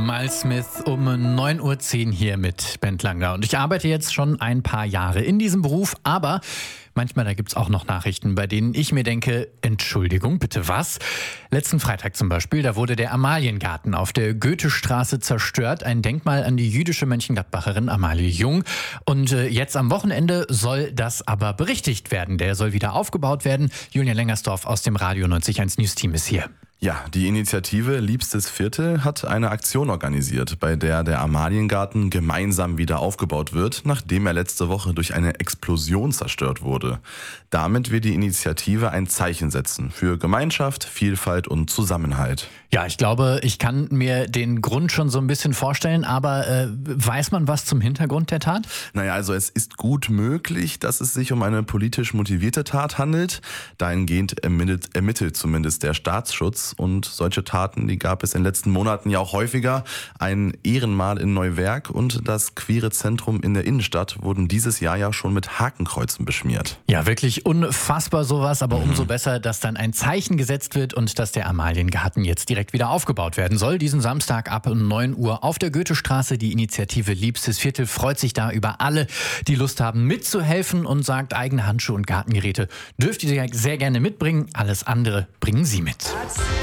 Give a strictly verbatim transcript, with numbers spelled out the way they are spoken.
Miles Smith um neun Uhr zehn hier mit Bent Langner. Und ich arbeite jetzt schon ein paar Jahre in diesem Beruf, aber manchmal da gibt's auch noch Nachrichten, bei denen ich mir denke, Entschuldigung, bitte was? Letzten Freitag zum Beispiel, da wurde der Amaliengarten auf der Goethestraße zerstört, ein Denkmal an die jüdische Mönchengladbacherin Amalie Jung. Und äh, jetzt am Wochenende soll das aber berichtigt werden. Der soll wieder aufgebaut werden. Julian Lengersdorf aus dem Radio neunzig Komma eins News Team ist hier. Ja, die Initiative Liebstes Viertel hat eine Aktion organisiert, bei der der Amaliengarten gemeinsam wieder aufgebaut wird, nachdem er letzte Woche durch eine Explosion zerstört wurde. Damit will die Initiative ein Zeichen setzen für Gemeinschaft, Vielfalt und Zusammenhalt. Ja, ich glaube, ich kann mir den Grund schon so ein bisschen vorstellen, aber äh, weiß man was zum Hintergrund der Tat? Naja, also es ist gut möglich, dass es sich um eine politisch motivierte Tat handelt. Dahingehend ermittelt, ermittelt zumindest der Staatsschutz. Und solche Taten, die gab es in den letzten Monaten ja auch häufiger. Ein Ehrenmal in Neuwerk und das Queere Zentrum in der Innenstadt wurden dieses Jahr ja schon mit Hakenkreuzen beschmiert. Ja, wirklich unfassbar sowas, aber mhm. umso besser, dass dann ein Zeichen gesetzt wird und dass der Amaliengarten jetzt direkt wieder aufgebaut werden soll. Diesen Samstag ab neun Uhr auf der Goethestraße. Die Initiative Liebstes Viertel freut sich da über alle, die Lust haben mitzuhelfen und sagt, eigene Handschuhe und Gartengeräte dürft ihr sehr gerne mitbringen. Alles andere bringen Sie mit.